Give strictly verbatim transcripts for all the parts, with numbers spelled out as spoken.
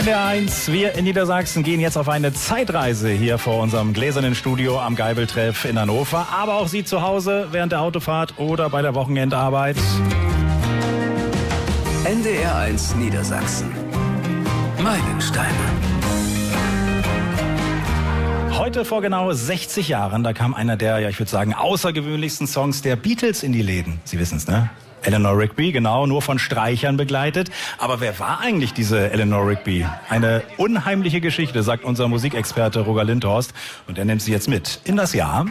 N D R eins, wir in Niedersachsen gehen jetzt auf eine Zeitreise hier vor unserem gläsernen Studio am Geibeltreff in Hannover. Aber auch Sie zu Hause während der Autofahrt oder bei der Wochenendarbeit. N D R eins Niedersachsen. Meilensteine. Heute vor genau sechzig Jahren, da kam einer der, ja ich würde sagen, außergewöhnlichsten Songs der Beatles in die Läden. Sie wissen es, ne? Eleanor Rigby, genau, nur von Streichern begleitet. Aber wer war eigentlich diese Eleanor Rigby? Eine unheimliche Geschichte, sagt unser Musikexperte Roger Lindhorst. Und er nimmt sie jetzt mit in das Jahr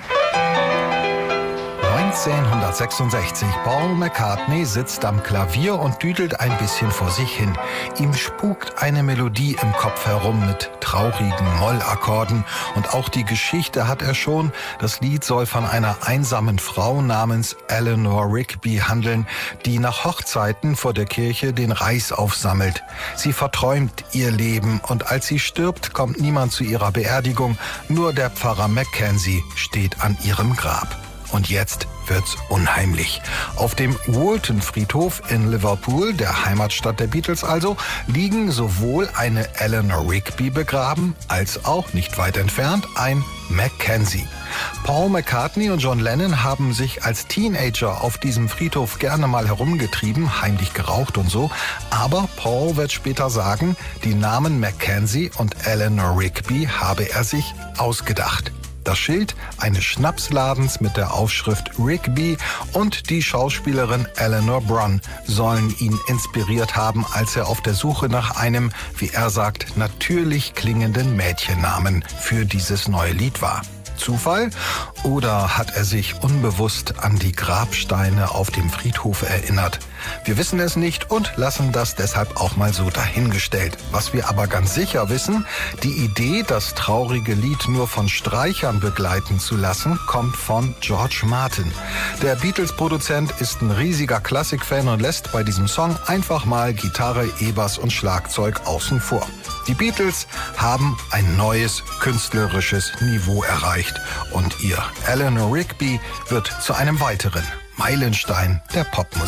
neunzehnhundertsechsundsechzig. Paul McCartney sitzt am Klavier und düdelt ein bisschen vor sich hin. Ihm spukt eine Melodie im Kopf herum mit traurigen Mollakkorden. Und auch die Geschichte hat er schon. Das Lied soll von einer einsamen Frau namens Eleanor Rigby handeln, die nach Hochzeiten vor der Kirche den Reis aufsammelt. Sie verträumt ihr Leben und als sie stirbt, kommt niemand zu ihrer Beerdigung. Nur der Pfarrer Mackenzie steht an ihrem Grab. Und jetzt wird's unheimlich. Auf dem Woolton-Friedhof in Liverpool, der Heimatstadt der Beatles also, liegen sowohl eine Eleanor Rigby begraben, als auch, nicht weit entfernt, ein Mackenzie. Paul McCartney und John Lennon haben sich als Teenager auf diesem Friedhof gerne mal herumgetrieben, heimlich geraucht und so. Aber Paul wird später sagen, die Namen Mackenzie und Eleanor Rigby habe er sich ausgedacht. Das Schild eines Schnapsladens mit der Aufschrift Rigby und die Schauspielerin Eleanor Bron sollen ihn inspiriert haben, als er auf der Suche nach einem, wie er sagt, natürlich klingenden Mädchennamen für dieses neue Lied war. Zufall? Oder hat er sich unbewusst an die Grabsteine auf dem Friedhof erinnert? Wir wissen es nicht und lassen das deshalb auch mal so dahingestellt. Was wir aber ganz sicher wissen, die Idee, das traurige Lied nur von Streichern begleiten zu lassen, kommt von George Martin. Der Beatles-Produzent ist ein riesiger Klassikfan und lässt bei diesem Song einfach mal Gitarre, E-Bass und Schlagzeug außen vor. Die Beatles haben ein neues künstlerisches Niveau erreicht und ihr Eleanor Rigby wird zu einem weiteren Meilenstein der Popmusik.